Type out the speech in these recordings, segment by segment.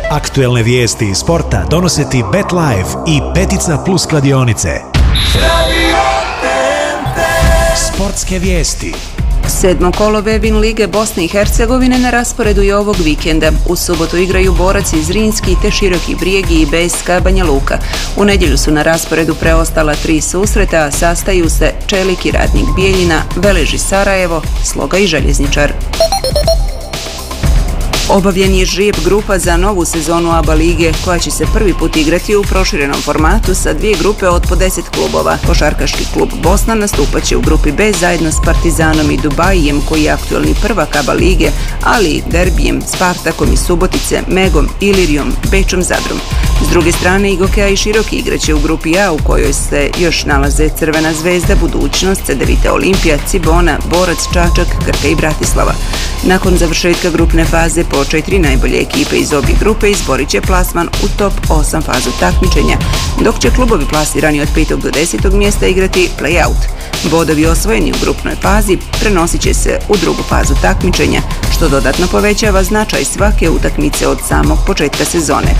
Aktuelne vijesti iz sporta donose ti Bet Live i Petica Plus kladionice. Sportske vijesti. Sedmo kolo Vebin lige Bosne i Hercegovine na rasporedu je ovog vikenda. U subotu igraju Borac iz Zrinski te Široki Brijegi i BSK Banja Luka. U nedjelju su na rasporedu preostala 3 susreta, a sastaju se Čelik i Radnik Bijeljina, Velež i Sarajevo, Sloga i Željezničar. Obavljen je žrijeb grupa za novu sezonu ABA lige, koja će se prvi put igrati u proširenom formatu sa 2 grupe od po 10 klubova. Košarkaški klub Bosna nastupat će u grupi B zajedno s Partizanom i Dubajijem, koji je aktualni prvak ABA lige, ali i derbijem, Spartakom iz Subotice, Megom, Ilirijom, Bečom, Zadrom. S druge strane, Igokeja i Široki igraće u grupi A, u kojoj se još nalaze Crvena zvezda, Budućnost, Cedevita Olimpija, Cibona, Borac, Čačak, Krka i Bratislava. Nakon završetka grupne faze po 4 najbolje ekipe iz obje grupe izborit će plasman u top 8 fazu takmičenja, dok će klubovi plasirani od 5. do 10. mjesta igrati play-out. Bodovi osvojeni u grupnoj fazi prenosit će se u drugu fazu takmičenja, što dodatno povećava značaj svake utakmice od samog početka sezone.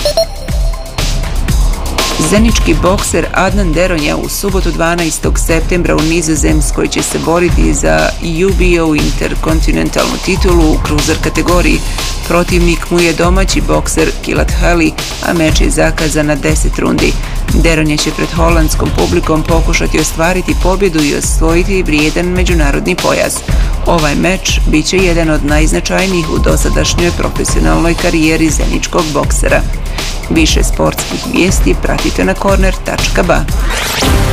Zenički bokser Adnan Deronja u subotu 12. septembra u Nizozemskoj će se boriti za UBO interkontinentalnu titulu u cruiser kategoriji. Protivnik mu je domaći bokser Kilat Hali, a meč je zakazan na 10 rundi. Deronja će pred holandskom publikom pokušati ostvariti pobjedu i osvojiti vrijedan međunarodni pojas. Ovaj meč bit će jedan od najznačajnijih u dosadašnjoj profesionalnoj karijeri zeničkog boksera. Više sportskih vijesti pratite na corner.ba.